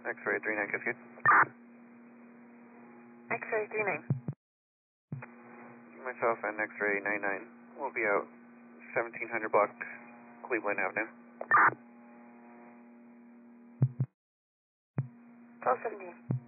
X-ray 39 Cascade. X-ray 39. Myself and X-ray 99 will be out 1700 block Cleveland Avenue. 1217.